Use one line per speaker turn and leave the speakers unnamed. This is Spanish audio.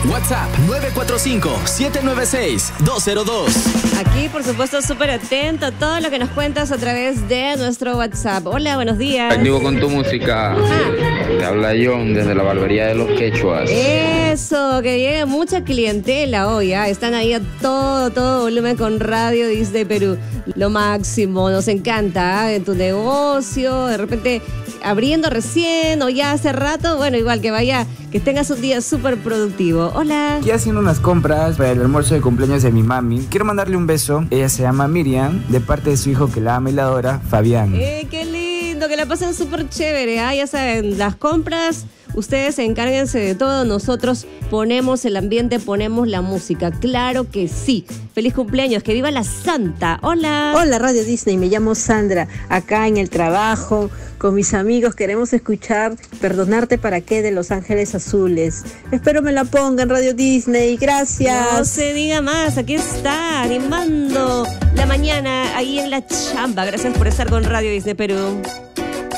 WhatsApp 945-796-202.
Aquí, por supuesto, súper atento a todo lo que nos cuentas a través de nuestro WhatsApp. Hola, buenos días.
Activo con tu música. Te habla John desde la barbería de los Quechuas.
Eso, que llegue mucha clientela hoy, ¿ah? Están ahí a todo volumen con Radio Disney Perú. Lo máximo, nos encanta, en tu negocio, de repente abriendo recién o ya hace rato, bueno, igual que tengas un día súper productivo. Hola.
Aquí haciendo unas compras para el almuerzo de cumpleaños de mi mami. Quiero mandarle un beso. Ella se llama Miriam, de parte de su hijo que la ama y la adora, Fabián.
Qué lindo, que la pasen súper chévere, ¿ah? Ya saben, las compras, ustedes encárguense de todo, nosotros ponemos el ambiente, ponemos la música, claro que sí. Feliz cumpleaños, que viva la Santa. Hola.
Hola Radio Disney, me llamo Sandra, acá en el trabajo, con mis amigos, queremos escuchar Perdonarte para qué de Los Ángeles Azules. Espero me la pongan Radio Disney, gracias.
No se diga más, aquí está, animando la mañana ahí en la chamba. Gracias por estar con Radio Disney Perú.